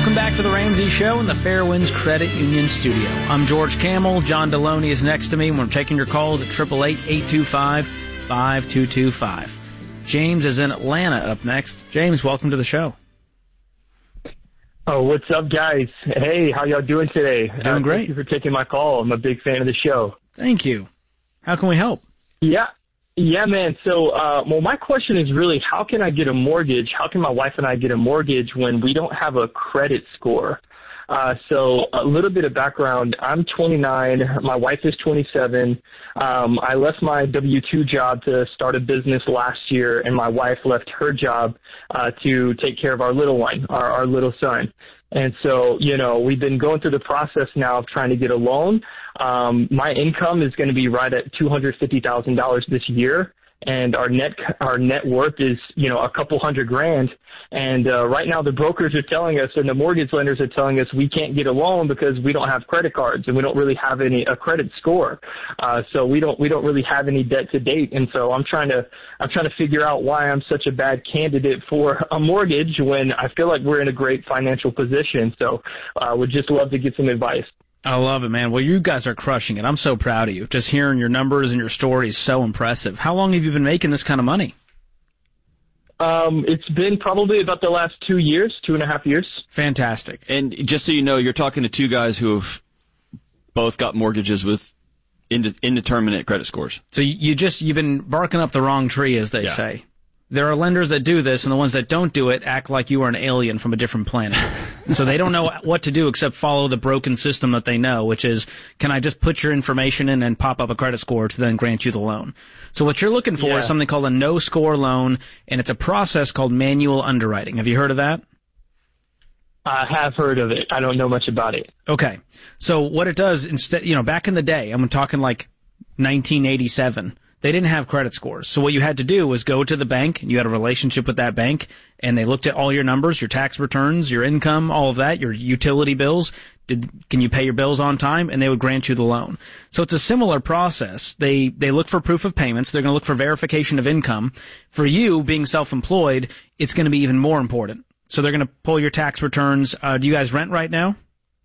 Welcome back to the Ramsey Show in the Fairwinds Credit Union studio. I'm George Camel. John Deloney is next to me. We're taking your calls at 888-825-5225. James is in Atlanta up next. James, welcome to the show. Oh, what's up, guys? Hey, how y'all doing today? Doing great. Thank you for taking my call. I'm a big fan of the show. Thank you. How can we help? Yeah, man. So, my question is really, how can I get a mortgage? How can my wife and I get a mortgage when we don't have a credit score? So a little bit of background. I'm 29. My wife is 27. I left my W-2 job to start a business last year, and my wife left her job to take care of our little one, our little son. And so, we've been going through the process now of trying to get a loan. My income is going to be right at $250,000 this year, and our net worth is, a couple $100,000. And right now the brokers are telling us and the mortgage lenders are telling us we can't get a loan because we don't have credit cards and we don't really have a credit score. So we don't really have any debt to date. And so I'm trying to figure out why I'm such a bad candidate for a mortgage when I feel like we're in a great financial position. So would just love to get some advice. I love it, man. Well, you guys are crushing it. I'm so proud of you. Just hearing your numbers and your story is so impressive. How long have you been making this kind of money? It's been probably about the last 2 years, 2.5 years. Fantastic. And just so you know, you're talking to two guys who have both got mortgages with indeterminate credit scores. So you've been barking up the wrong tree, as they say. There are lenders that do this, and the ones that don't do it act like you are an alien from a different planet. So they don't know what to do except follow the broken system that they know, which is, can I just put your information in and pop up a credit score to then grant you the loan? So what you're looking for is something called a no-score loan, and it's a process called manual underwriting. Have you heard of that? I have heard of it. I don't know much about it. Okay. So what it does, instead, back in the day, I'm talking like 1987, they didn't have credit scores. So what you had to do was go to the bank, and you had a relationship with that bank, and they looked at all your numbers, your tax returns, your income, all of that, your utility bills. Can you pay your bills on time? And they would grant you the loan. So it's a similar process. They look for proof of payments. They're going to look for verification of income. For you, being self-employed, it's going to be even more important. So they're going to pull your tax returns. Do you guys rent right now?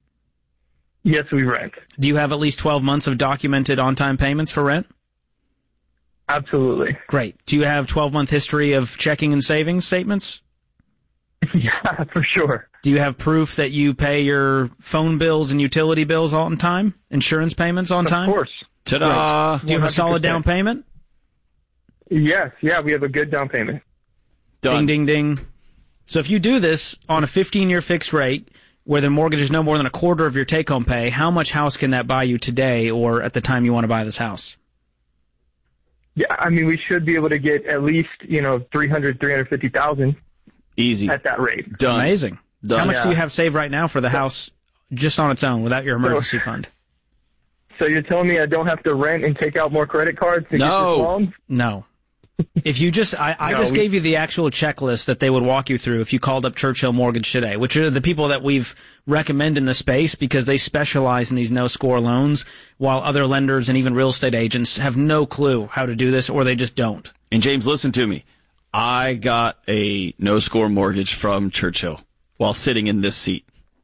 Yes, we rent. Do you have at least 12 months of documented on-time payments for rent? Absolutely. Great. Do you have 12-month history of checking and savings statements? Yeah, for sure. Do you have proof that you pay your phone bills and utility bills on time? Insurance payments on time? Of course. Ta-da! Do you have a solid down payment? Yes. Yeah, we have a good down payment. Done. Ding, ding, ding. So if you do this on a 15-year fixed rate where the mortgage is no more than a quarter of your take-home pay, how much house can that buy you today or at the time you want to buy this house? Yeah, I mean, we should be able to get at least, $350,000. Easy. At that rate. Done. Amazing. Done. How much do you have saved right now for the house just on its own without your emergency fund? So you're telling me I don't have to rent and take out more credit cards to get this loan? No. If you just, I just gave you the actual checklist that they would walk you through if you called up Churchill Mortgage today, which are the people that we've recommended in the space because they specialize in these no-score loans, while other lenders and even real estate agents have no clue how to do this, or they just don't. And James, listen to me. I got a no-score mortgage from Churchill while sitting in this seat.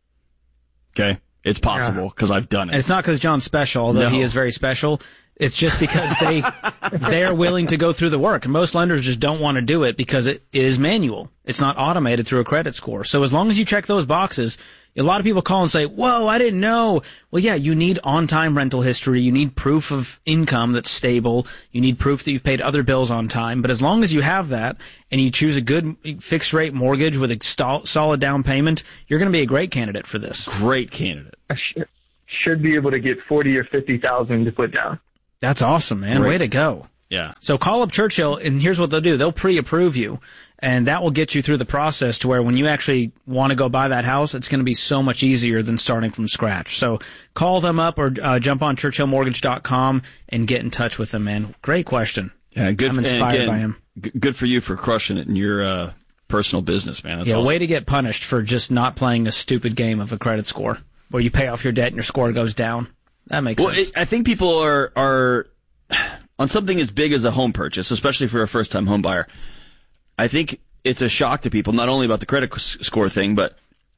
Okay? It's possible because I've done it. And it's not because John's special, although he is very special. It's just because they're willing to go through the work. And most lenders just don't want to do it because it is manual. It's not automated through a credit score. So as long as you check those boxes, a lot of people call and say, whoa, I didn't know. Well, yeah, you need on-time rental history. You need proof of income that's stable. You need proof that you've paid other bills on time. But as long as you have that and you choose a good fixed-rate mortgage with a solid down payment, you're going to be a great candidate for this. Great candidate. I should be able to get $40,000 or $50,000 to put down. That's awesome, man. Great. Way to go. Yeah. So call up Churchill, and here's what they'll do. They'll pre-approve you, and that will get you through the process to where when you actually want to go buy that house, it's going to be so much easier than starting from scratch. So call them up or jump on churchillmortgage.com and get in touch with them, man. Great question. Yeah, good. I'm inspired by him. Good for you for crushing it in your personal business, man. That's awesome. Way to get punished for just not playing a stupid game of a credit score where you pay off your debt and your score goes down. That makes sense. I think people are on something as big as a home purchase, especially for a first-time home buyer. I think it's a shock to people, not only about the credit score thing, but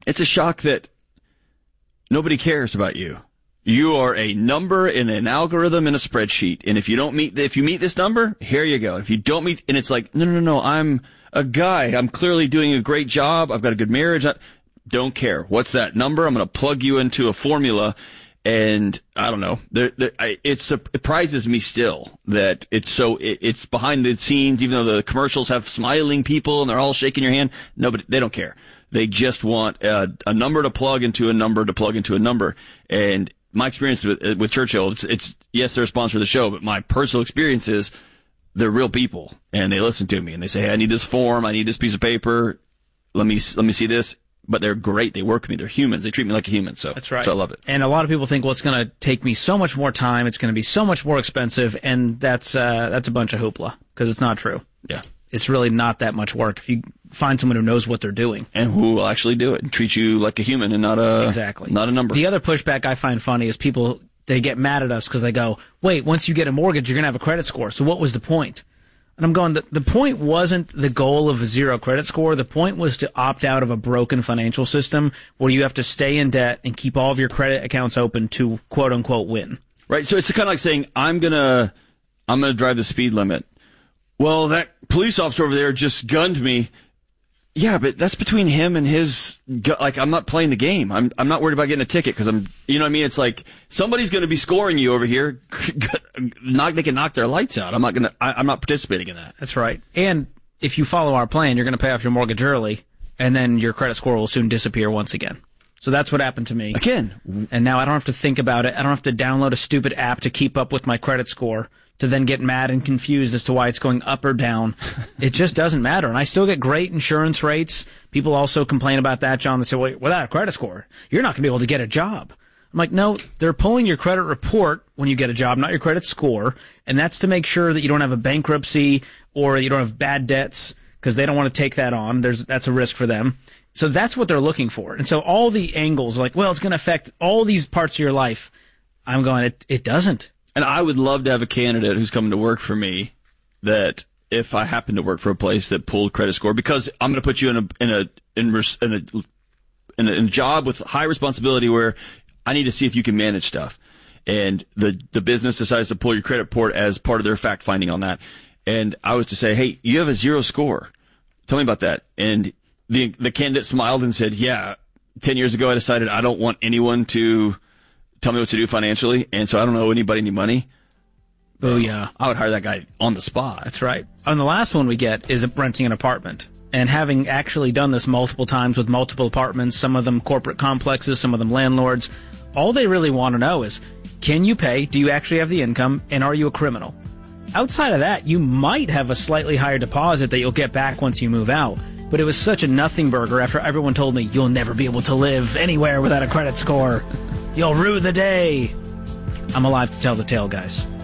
it's a shock that nobody cares about you. You are a number in an algorithm in a spreadsheet. And if you meet this number, here you go. If you don't meet, and it's like, no, I'm a guy. I'm clearly doing a great job. I've got a good marriage. Don't care. What's that number? I'm going to plug you into a formula. And I don't know. It surprises me still that it's behind the scenes, even though the commercials have smiling people and they're all shaking your hand. Nobody, they don't care. They just want a number to plug into a number to plug into a number. And my experience with Churchill, it's yes, they're a sponsor of the show, but my personal experience is they're real people and they listen to me and they say, hey, I need this form. I need this piece of paper. Let me see this. But they're great. They work with me. They're humans. They treat me like a human. So that's right. So I love it. And a lot of people think, well, it's going to take me so much more time. It's going to be so much more expensive. And that's a bunch of hoopla because it's not true. Yeah. It's really not that much work if you find someone who knows what they're doing. And who will actually do it and treat you like a human and not a number. The other pushback I find funny is people, they get mad at us because they go, wait, once you get a mortgage, you're going to have a credit score. So what was the point? And I'm going, the point wasn't the goal of a zero credit score. The point was to opt out of a broken financial system where you have to stay in debt and keep all of your credit accounts open to quote unquote win. Right. So it's kind of like saying, I'm going to drive the speed limit. Well, that police officer over there just gunned me. Yeah, but that's between him and his, like, I'm not playing the game. I'm not worried about getting a ticket because you know what I mean? It's like somebody's going to be scoring you over here. They can knock their lights out. I'm not participating in that. That's right. And if you follow our plan, you're going to pay off your mortgage early and then your credit score will soon disappear once again. So that's what happened to me. Again. And now I don't have to think about it. I don't have to download a stupid app to keep up with my credit score to then get mad and confused as to why it's going up or down. It just doesn't matter. And I still get great insurance rates. People also complain about that, John. They say, well, without a credit score, you're not going to be able to get a job. I'm like, no, they're pulling your credit report when you get a job, not your credit score. And that's to make sure that you don't have a bankruptcy or you don't have bad debts because they don't want to take that on. That's a risk for them. So that's what they're looking for. And so all the angles are like, well, it's going to affect all these parts of your life. I'm going, it doesn't. And I would love to have a candidate who's coming to work for me that if I happen to work for a place that pulled credit score, because I'm going to put you in a job with high responsibility where I need to see if you can manage stuff. And the business decides to pull your credit report as part of their fact finding on that. And I was to say, hey, you have a zero score. Tell me about that. And the candidate smiled and said, yeah, 10 years ago I decided I don't want anyone to tell me what to do financially, and so I don't owe anybody any money. Oh, yeah. I would hire that guy on the spot. That's right. And the last one we get is renting an apartment. And having actually done this multiple times with multiple apartments, some of them corporate complexes, some of them landlords, all they really want to know is, can you pay? Do you actually have the income? And are you a criminal? Outside of that, you might have a slightly higher deposit that you'll get back once you move out. But it was such a nothing burger after everyone told me, you'll never be able to live anywhere without a credit score. You'll rue the day. I'm alive to tell the tale, guys.